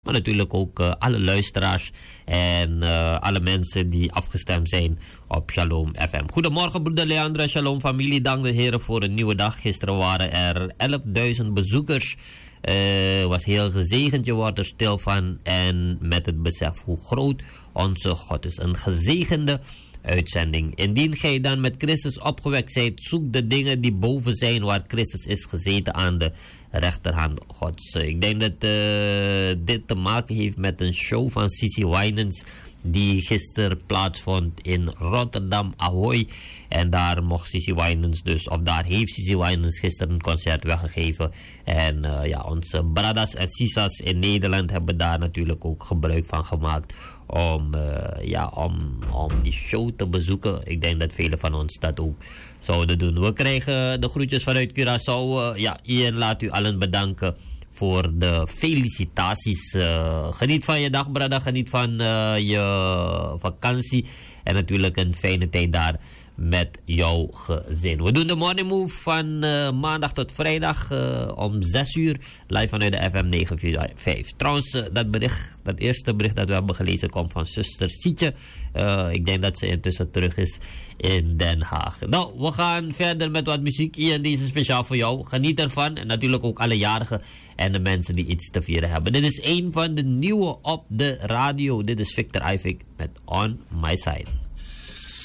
Maar natuurlijk ook alle luisteraars en alle mensen die afgestemd zijn op Shalom FM. Goedemorgen broeder Leandro, Shalom familie. Dank de heren voor een nieuwe dag. Gisteren waren er 11.000 bezoekers. Was heel gezegend, je wordt er stil van. En met het besef hoe groot onze God is. Een gezegende uitzending. Indien gij dan met Christus opgewekt zijt, zoek de dingen die boven zijn, waar Christus is gezeten aan de rechterhand Gods. Ik denk dat dit te maken heeft met een show van Sissy Winans die gisteren plaatsvond in Rotterdam Ahoy. En daar mocht Sissy Winans dus, of daar heeft Sissy Winans gisteren een concert weggegeven. En ja, onze bradas en sisas in Nederland hebben daar natuurlijk ook gebruik van gemaakt om die show te bezoeken. Ik denk dat velen van ons dat ook zouden doen. We krijgen de groetjes vanuit Curaçao. Ian, laat u allen bedanken voor de felicitaties. Geniet van je dag, brada. Geniet van je vakantie. En natuurlijk een fijne tijd daar met jouw gezin. We doen de morning move van maandag tot vrijdag om 6 uur. Live vanuit de FM 945. Trouwens, dat eerste bericht dat we hebben gelezen komt van zuster Sietje. Ik denk dat ze intussen terug is in Den Haag. Nou, we gaan verder met wat muziek. Ian, deze is speciaal voor jou. Geniet ervan. En natuurlijk ook alle jarigen en de mensen die iets te vieren hebben. Dit is een van de nieuwe op de radio. Dit is Victor Ivik met On My Side.